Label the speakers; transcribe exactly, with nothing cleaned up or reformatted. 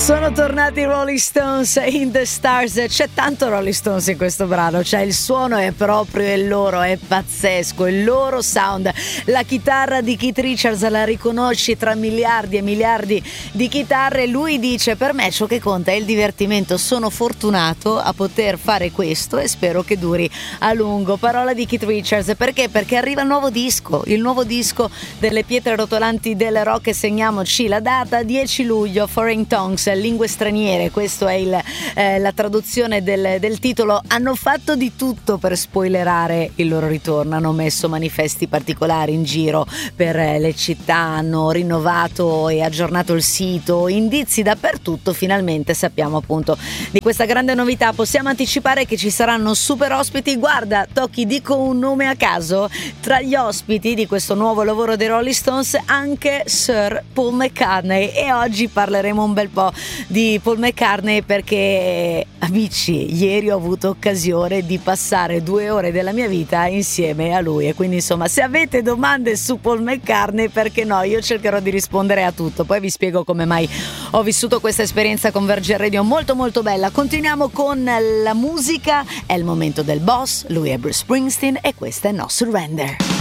Speaker 1: Sono tornati i Rolling Stones in The Stars. C'è tanto Rolling Stones in questo brano, cioè il suono è proprio il loro, è pazzesco, il loro sound. La chitarra di Keith Richards la riconosci tra miliardi e miliardi di chitarre. Lui dice: per me ciò che conta è il divertimento, sono fortunato a poter fare questo e spero che duri a lungo. Parola di Keith Richards. Perché? Perché arriva il nuovo disco, il nuovo disco delle pietre rotolanti del rock, e segniamoci la data, dieci luglio, Foreign Tongues, lingue straniere, questo è il, eh, la traduzione del, del titolo. Hanno fatto di tutto per spoilerare il loro ritorno, hanno messo manifesti particolari in giro per eh, le città, hanno rinnovato e aggiornato il sito, indizi dappertutto. Finalmente sappiamo appunto di questa grande novità, possiamo anticipare che ci saranno super ospiti. Guarda, Tocchi, dico un nome a caso, tra gli ospiti di questo nuovo lavoro dei Rolling Stones anche Sir Paul McCartney, e oggi parleremo un bel po' di Paul McCartney perché, amici, ieri ho avuto occasione di passare due ore della mia vita insieme a lui, e quindi insomma, se avete domande su Paul McCartney, perché no, io cercherò di rispondere a tutto. Poi vi spiego come mai ho vissuto questa esperienza con Virgin Radio molto molto bella. Continuiamo con la musica, è il momento del boss, lui è Bruce Springsteen e questa è No Surrender.